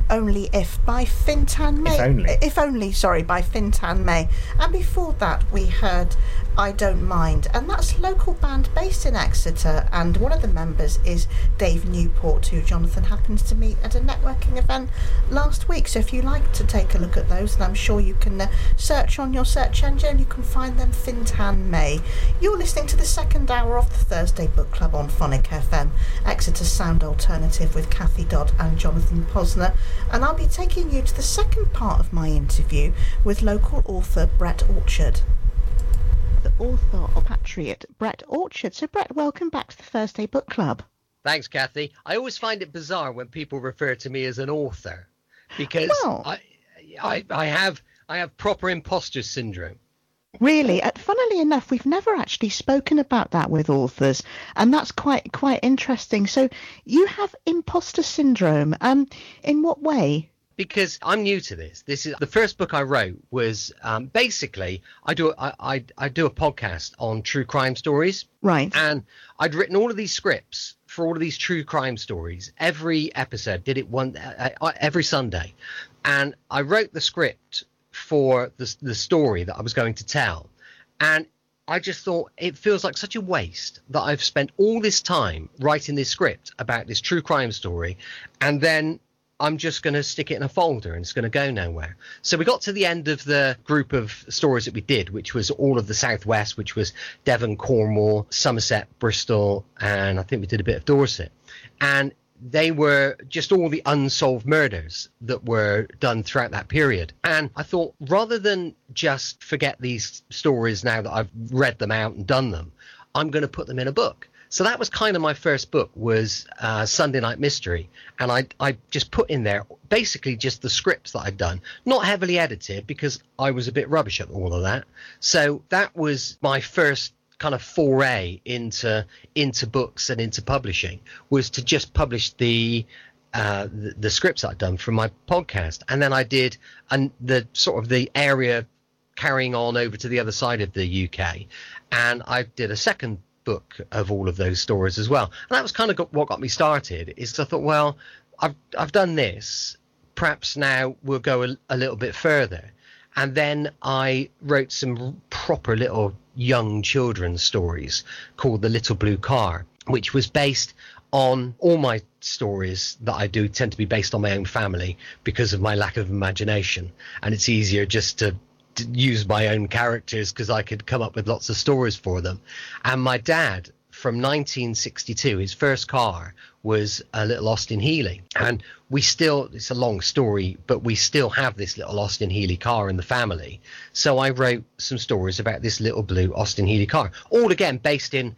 Only If by Fintan May. By Fintan May. And before that we heard I Don't Mind, and that's a local band based in Exeter, and one of the members is Dave Newport, who Jonathan happens to meet at a networking event last week. So if you like to take a look at those, and I'm sure you can search on your search engine, you can find them, Fintan May. You're listening to the second hour of the Thursday Book Club on Phonic FM, Exeter's sound alternative, with Kathy Dodd and Jonathan Posner, and I'll be taking you to the second part of my interview with local author Brett Orchard. The author of Patriot, Brett Orchard. So Brett, welcome back to the Thursday Book Club. Thanks, Kathy. I always find it bizarre when people refer to me as an author, because I have proper imposter syndrome. Really? Funnily enough, we've never actually spoken about that with authors, and that's quite interesting. So you have imposter syndrome. In what way? Because I'm new to this. This is the first book I wrote. Was basically I do a podcast on true crime stories, right? And I'd written all of these scripts for all of these true crime stories. Every episode did it every Sunday, and I wrote the script for the story that I was going to tell, and I just thought it feels like such a waste that I've spent all this time writing this script about this true crime story, and then I'm just going to stick it in a folder and it's going to go nowhere. So we got to the end of the group of stories that we did, which was all of the Southwest, which was Devon, Cornwall, Somerset, Bristol, and I think we did a bit of Dorset. And they were just all the unsolved murders that were done throughout that period. And I thought, rather than just forget these stories now that I've read them out and done them, I'm going to put them in a book. So that was kind of my first book, was Sunday Night Mystery. And I just put in there basically just the scripts that I'd done, not heavily edited because I was a bit rubbish at all of that. So that was my first kind of foray into books and into publishing, was to just publish the scripts I'd done from my podcast. And then I did the sort of the area carrying on over to the other side of the UK. And I did a second book of all of those stories as well, and that was kind of what got me started. Is I thought, well, I've done this, perhaps now we'll go a little bit further. And then I wrote some proper little young children's stories called The Little Blue Car, which was based on all my stories that I do tend to be based on my own family because of my lack of imagination, and it's easier just to use my own characters because I could come up with lots of stories for them. And my dad, from 1962, his first car was a little Austin Healey, and it's a long story, but we still have this little Austin Healey car in the family. So I wrote some stories about this little blue Austin Healey car, all again based in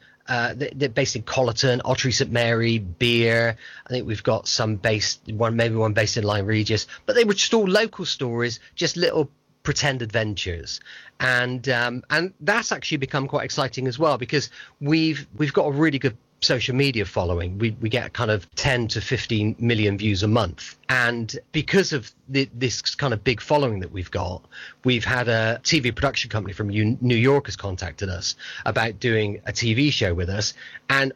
Collerton, Ottery St Mary, Beer. I think we've got one based in Lyme Regis, but they were just all local stories, just little pretend adventures, and that's actually become quite exciting as well, because we've got a really good social media following. We get kind of 10 to 15 million views a month, and because of this kind of big following that we've got, we've had a TV production company from New York has contacted us about doing a TV show with us, and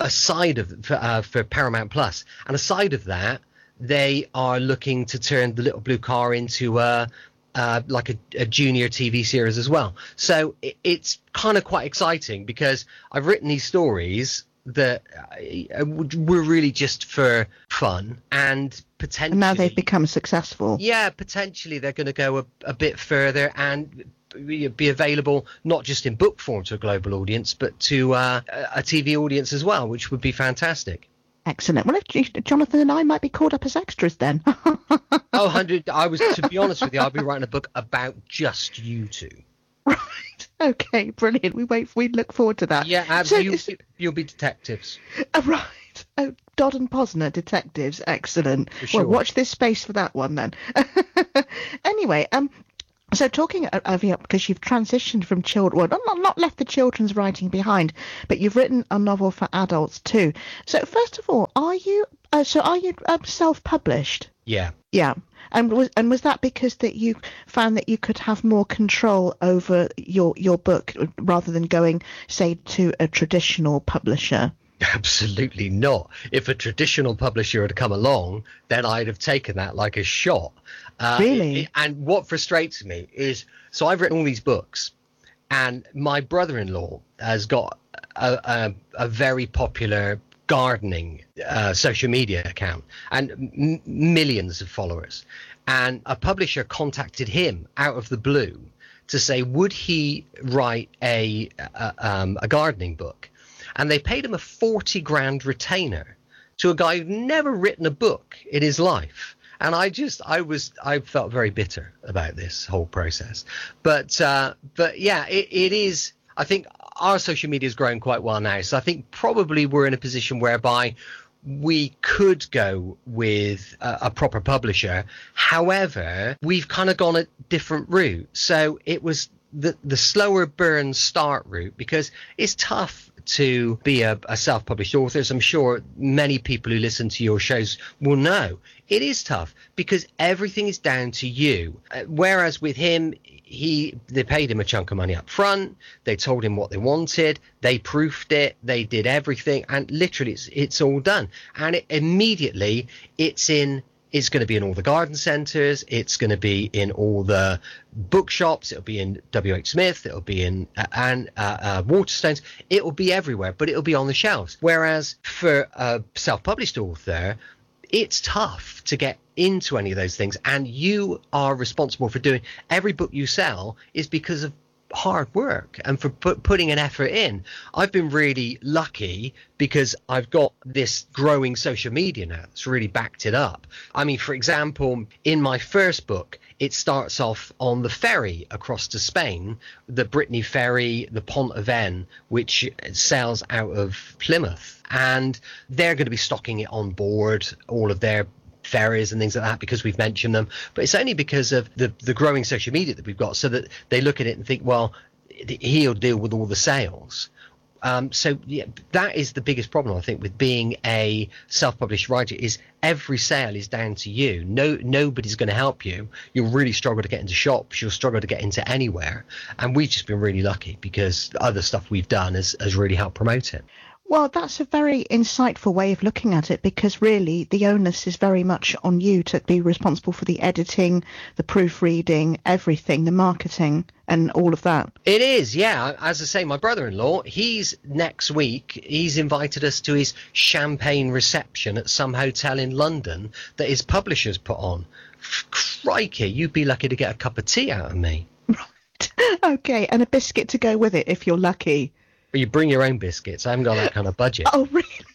for Paramount Plus, and aside of that, they are looking to turn The Little Blue Car into like a junior TV series as well. So it's kind of quite exciting, because I've written these stories that were really just for fun, and potentially, and now they've become successful. Yeah, potentially they're going to go a bit further and be available not just in book form to a global audience, but to a TV audience as well, which would be fantastic. Excellent. Well, if Jonathan and I might be called up as extras then. Oh, 100. To be honest with you, I'll be writing a book about just you two. Right. Okay, brilliant. We look forward to that. Yeah, absolutely. So, you'll be detectives. Right. Oh, Dodd and Posner, detectives. Excellent. Sure. Well, watch this space for that one then. Anyway, so talking of, because you've transitioned from children, well, not left the children's writing behind, but you've written a novel for adults too. So first of all, are you self-published? Yeah. Yeah. And was that because that you found that you could have more control over your book rather than going, say, to a traditional publisher? Absolutely not. If a traditional publisher had come along, then I'd have taken that like a shot. Really? And what frustrates me is, so I've written all these books, and my brother-in-law has got a very popular gardening social media account and millions of followers. And a publisher contacted him out of the blue to say, would he write a gardening book? And they paid him a 40 grand retainer to a guy who'd never written a book in his life. And I felt very bitter about this whole process. But yeah, it is. I think our social media has grown quite well now. So I think probably we're in a position whereby we could go with a proper publisher. However, we've kind of gone a different route. So it was the slower burn start route, because it's tough to be a self-published author, as I'm sure many people who listen to your shows will know. It is tough because everything is down to you. Whereas with him, they paid him a chunk of money up front. They told him what they wanted. They proofed it. They did everything, and literally it's all done. And immediately it's going to be in all the garden centres. It's going to be in all the bookshops. It'll be in WH Smith. It'll be in Waterstones. It will be everywhere, but it'll be on the shelves. Whereas for a self-published author, it's tough to get into any of those things. And you are responsible for doing every book you sell is because of hard work and for putting an effort in. I've been really lucky because I've got this growing social media now that's really backed it up. I mean, for example, in my first book, it starts off on the ferry across to Spain, the Brittany ferry, the Pont Aven, which sails out of Plymouth, and they're going to be stocking it on board, all of their ferries and things like that, because we've mentioned them. But it's only because of the growing social media that we've got, so that they look at it and think, well, he'll deal with all the sales. So yeah, that is the biggest problem, I think, with being a self-published writer, is every sale is down to you. Nobody's going to help you. You'll really struggle to get into shops. You'll struggle to get into anywhere. And we've just been really lucky because other stuff we've done has really helped promote it. Well, that's a very insightful way of looking at it, because really the onus is very much on you to be responsible for the editing, the proofreading, everything, the marketing and all of that. It is, yeah. As I say, my brother-in-law, next week, he's invited us to his champagne reception at some hotel in London that his publishers put on. Crikey, you'd be lucky to get a cup of tea out of me. Right. Okay, and a biscuit to go with it if you're lucky. You bring your own biscuits. I haven't got that kind of budget. Oh,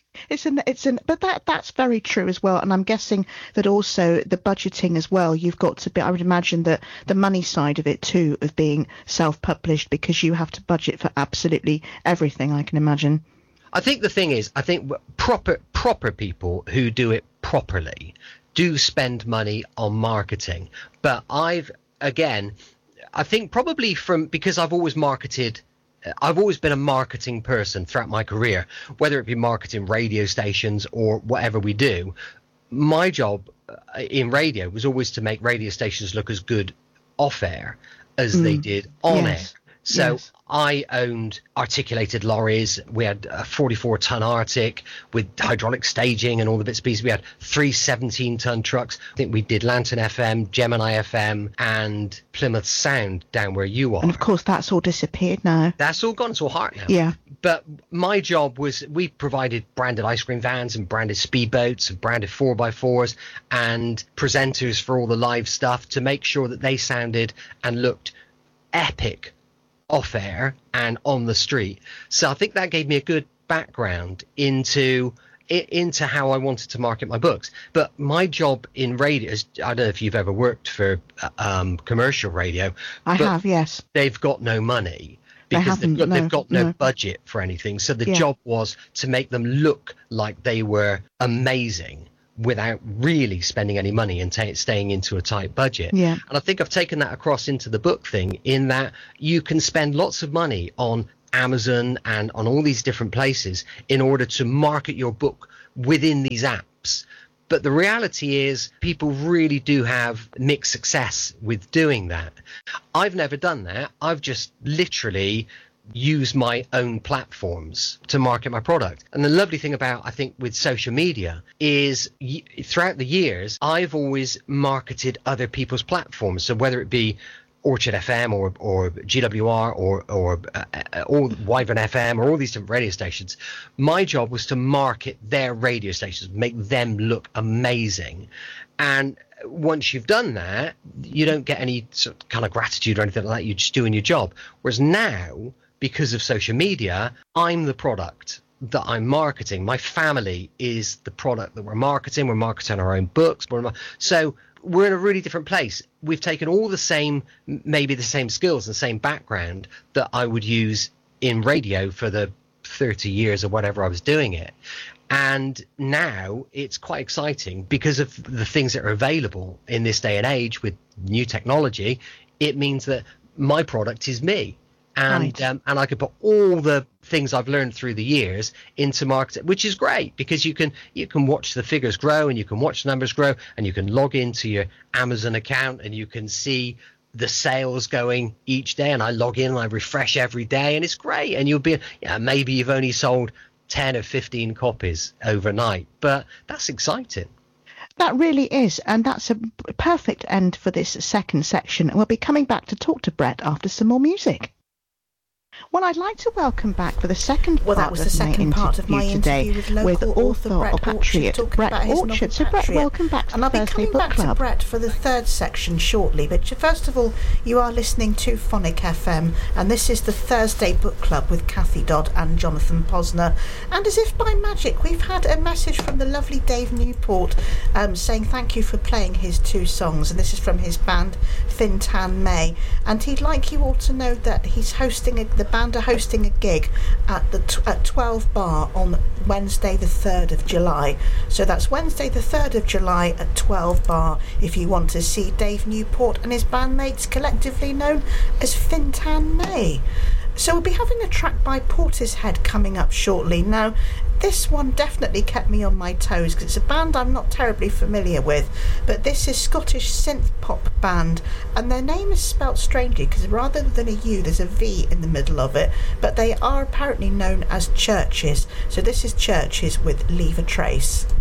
really? But that's very true as well. And I'm guessing that also the budgeting as well. You've got to be. I would imagine that the money side of it too, of being self-published, because you have to budget for absolutely everything. I can imagine. I think the thing is, I think proper people who do it properly do spend money on marketing. But I think probably because I've always marketed. I've always been a marketing person throughout my career, whether it be marketing radio stations or whatever we do. My job in radio was always to make radio stations look as good off air as they did on air. So I owned articulated lorries. We had a 44-ton Arctic with hydraulic staging and all the bits and pieces. We had 3 17-ton trucks. I think we did Lantern FM, Gemini FM, and Plymouth Sound down where you are. And of course, that's all disappeared now. That's all gone. It's all heart now. Yeah. But my job was, we provided branded ice cream vans and branded speedboats and branded 4x4s and presenters for all the live stuff to make sure that they sounded and looked epic off air and on the street. So I think that gave me a good background into how I wanted to market my books. But my job in radio is, I don't know if you've ever worked for commercial radio. I have, yes. They've got no money because they've got no budget for anything. So the job was to make them look like they were amazing without really spending any money and staying into a tight budget. Yeah. And I think I've taken that across into the book thing, in that you can spend lots of money on Amazon and on all these different places in order to market your book within these apps. But the reality is people really do have mixed success with doing that. I've never done that. I've just literally use my own platforms to market my product. And the lovely thing about, I think, with social media is throughout the years, I've always marketed other people's platforms. So whether it be Orchard FM or GWR or Wyvern FM or all these different radio stations, my job was to market their radio stations, make them look amazing. And once you've done that, you don't get any sort of kind of gratitude or anything like that. You're just doing your job. Whereas now, because of social media, I'm the product that I'm marketing. My family is the product that we're marketing. We're marketing our own books. So we're in a really different place. We've taken all the same, maybe the same skills and same background that I would use in radio for the 30 years or whatever I was doing it. And now it's quite exciting because of the things that are available in this day and age with new technology. It means that my product is me. And right. And I could put all the things I've learned through the years into marketing, which is great because you can watch the figures grow and you can watch the numbers grow and you can log into your Amazon account and you can see the sales going each day. And I log in and I refresh every day and it's great. And you'll be, maybe you've only sold 10 or 15 copies overnight, but that's exciting. That really is, and that's a perfect end for this second section. And we'll be coming back to talk to Brett after some more music. Well, I'd like to welcome back for the second part of my interview today with author of Patriot, Brett Orchard. So, Brett, welcome back to the Thursday Book Club. And I'll be coming back to Brett for the third section shortly. But first of all, you are listening to Phonic FM, and this is the Thursday Book Club with Kathy Dodd and Jonathan Posner. And as if by magic, we've had a message from the lovely Dave Newport saying thank you for playing his 2 songs. And this is from his band Fintan May. And he'd like you all to know that he's the band are hosting a gig at 12 Bar on Wednesday the 3rd of July. So that's Wednesday the 3rd of July at 12 Bar if you want to see Dave Newport and his bandmates, collectively known as Fintan May. So we'll be having a track by Portishead coming up shortly. Now, this one definitely kept me on my toes because it's a band I'm not terribly familiar with, but this is Scottish synth pop band, and their name is spelt strangely because rather than a U there's a V in the middle of it, but they are apparently known as Churches. So this is Churches with Leave a Trace.